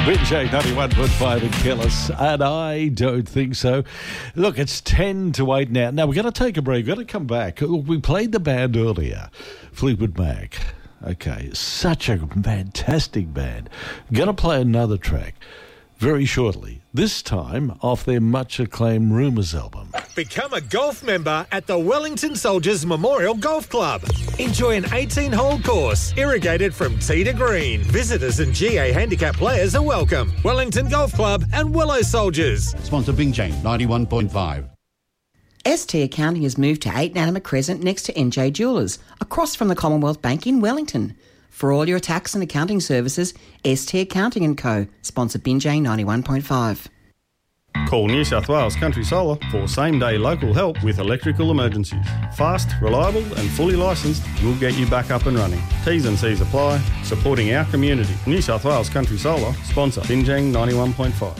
Binjay 91.5 in Kellis, and I don't think so. Look, it's 10 to 8 now. Now, we're going to take a break. We're going to come back. We played the band earlier, Fleetwood Mac. Okay, such a fantastic band. Going to play another track very shortly, this time off their much-acclaimed Rumours album. Become a golf member at the Wellington Soldiers Memorial Golf Club. Enjoy an 18-hole course, irrigated from tee to green. Visitors and GA handicap players are welcome. Wellington Golf Club and Willow Soldiers. Sponsor Binjay 91.5. ST Accounting has moved to 8 Nanama Crescent next to NJ Jewellers, across from the Commonwealth Bank in Wellington. For all your tax and accounting services, ST Accounting & Co. Sponsor Binjay 91.5. Call New South Wales Country Solar for same-day local help with electrical emergencies. Fast, reliable and fully licensed, we'll get you back up and running. T's and C's apply. Supporting our community. New South Wales Country Solar. Sponsor Binjay 91.5.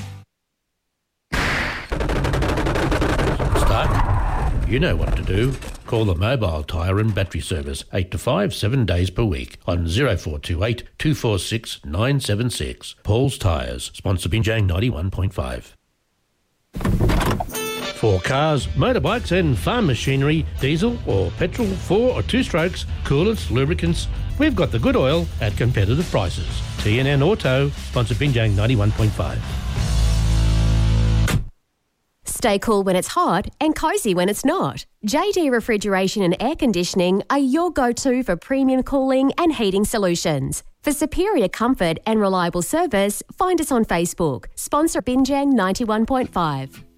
Stuck? You know what to do. Call the Mobile Tyre and Battery Service 8 to 5, 7 days per week on 0428 246 976. Paul's Tyres. Sponsor Binjay 91.5. For cars, motorbikes and farm machinery, diesel or petrol, 4 or 2 strokes, coolants, lubricants, we've got the good oil at competitive prices. TNN Auto, sponsor Binjay 91.5. Stay cool when it's hot and cosy when it's not. JD Refrigeration and Air Conditioning are your go-to for premium cooling and heating solutions. For superior comfort and reliable service, find us on Facebook. Sponsor Binjay 91.5.